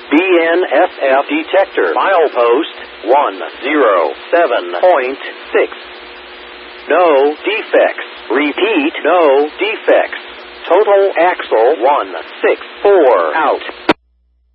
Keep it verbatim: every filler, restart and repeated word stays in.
B N S F detector. Milepost one zero seven point six. No defects. Repeat, no defects. Total axle one six four out.